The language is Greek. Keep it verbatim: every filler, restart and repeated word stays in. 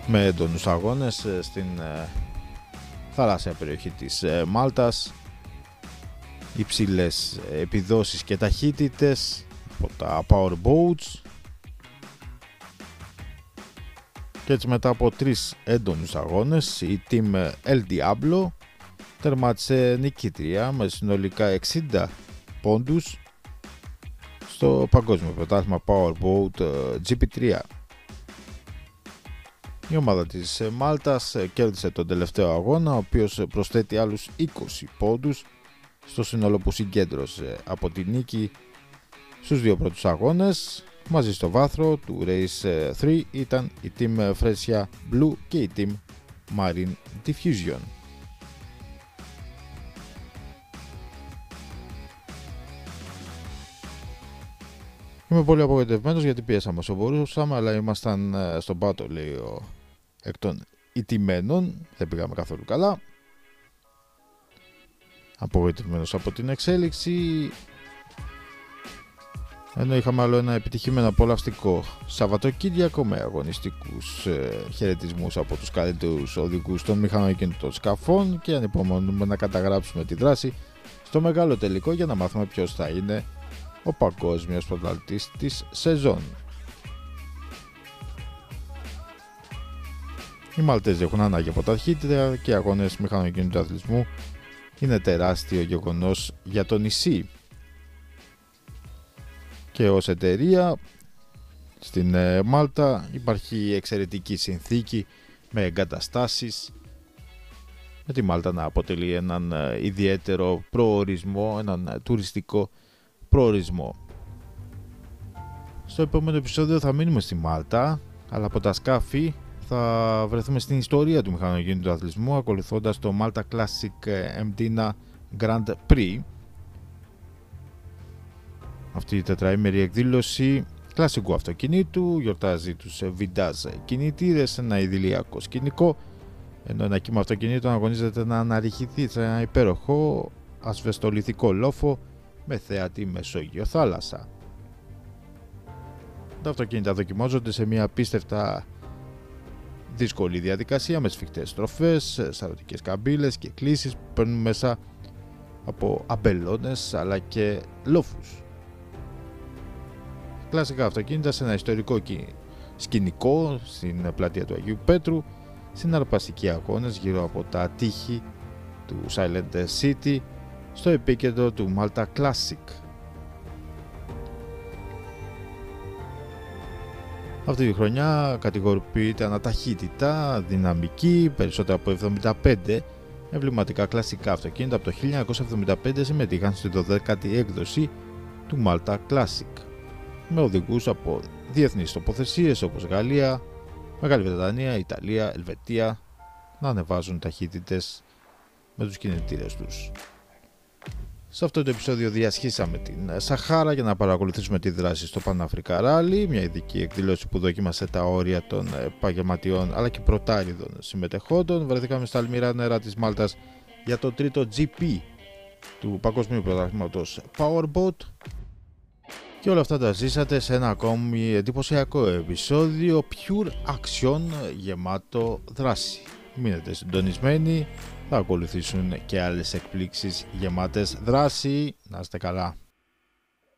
με έντονους αγώνες στην θαλάσσια περιοχή της Μάλτας, υψηλές επιδόσεις και ταχύτητες από τα powerboats, και έτσι μετά από τρεις έντονους αγώνες η Team El Diablo τερμάτισε νικήτρια με συνολικά εξήντα πόντους στο παγκόσμιο πρωτάθλημα Powerboat τζι πι τρία. Η ομάδα της Μάλτας κέρδισε τον τελευταίο αγώνα, ο οποίος προσθέτει άλλους είκοσι πόντους στο σύνολο που συγκέντρωσε από τη νίκη στους δύο πρώτους αγώνες. Μαζί στο βάθρο του Race τρία ήταν η Team Fresia Blue και η Team Marine Diffusion. Είμαι πολύ απογοητευμένος γιατί πίεσαμε όσο μπορούσαμε, αλλά ήμασταν στον πάτο, λέει ο εκ των ηττημένων, δεν πήγαμε καθόλου καλά. Απογοητευμένος από την εξέλιξη, ενώ είχαμε άλλο ένα επιτυχημένο απολαυστικό Σαββατοκύριακο με αγωνιστικούς ε, χαιρετισμούς από τους καλύτερους οδηγούς των μηχανοκίνητων σκαφών, και ανυπομονούμε να καταγράψουμε τη δράση στο μεγάλο τελικό για να μάθουμε ποιος θα είναι ο παγκόσμιος πρωταθλητής της σεζόν. Οι Μαλτέζοι έχουν ανάγκη από ταχύτητα και οι αγώνες μηχανοκίνητου αθλητισμού είναι τεράστιο γεγονός για το νησί. Και ως εταιρεία στην Μάλτα υπάρχει εξαιρετική συνθήκη με εγκαταστάσεις, με τη Μάλτα να αποτελεί έναν ιδιαίτερο προορισμό, έναν τουριστικό προορισμό. Στο επόμενο επεισόδιο θα μείνουμε στη Μάλτα, αλλά από τα σκάφη θα βρεθούμε στην ιστορία του μηχανοκίνητου αθλητισμού, ακολουθώντας το Malta Classic Mdina Grand Prix. Αυτή η τετραήμερη εκδήλωση κλασικού αυτοκινήτου γιορτάζει τους Vintage κινητήρες, ένα ιδηλιακό σκηνικό, ενώ ένα κύμα αυτοκινήτων αγωνίζεται να αναρριχηθεί σε ένα υπέροχο ασβεστολιθικό λόφο με θεατή Μεσόγειο θάλασσα. Τα αυτοκίνητα δοκιμάζονται σε μια απίστευτα δύσκολη διαδικασία με σφιχτές στροφές, σαρωτικές καμπύλες και κλίσεις που παίρνουν μέσα από αμπελώνες αλλά και λόφους. Κλασικά αυτοκίνητα σε ένα ιστορικό σκηνικό στην πλατεία του Αγίου Πέτρου, συναρπαστικοί αγώνες γύρω από τα τείχη του Silent City στο επίκεντρο του Malta Classic. Αυτή τη χρονιά κατηγοροποιείται αναταχύτητα, δυναμική, περισσότερα από εβδομήντα πέντε εμβληματικά κλασικά αυτοκίνητα από το χίλια εννιακόσια εβδομήντα πέντε συμμετείχαν στη δωδέκατη έκδοση του Malta Classic, με οδηγούς από διεθνείς τοποθεσίες όπως Γαλλία, Μεγάλη Βρετανία, Ιταλία, Ελβετία να ανεβάζουν ταχύτητες με τους κινητήρες τους. Σε αυτό το επεισόδιο διασχίσαμε την Σαχάρα για να παρακολουθήσουμε τη δράση στο Παναφρικά Rally, μια ειδική εκδήλωση που δοκίμασε τα όρια των επαγγελματιών αλλά και πρωτάριδων συμμετεχόντων. Βρεθήκαμε στα αλμυρά νερά της Μάλτας για το τρίτο τζι πι του Παγκοσμίου Πρωταθλήματος Powerboat, και όλα αυτά τα ζήσατε σε ένα ακόμη εντυπωσιακό επεισόδιο Pure Action γεμάτο δράση. Μείνετε συντονισμένοι, θα ακολουθήσουν και άλλες εκπλήξεις γεμάτες δράση. Να είστε καλά.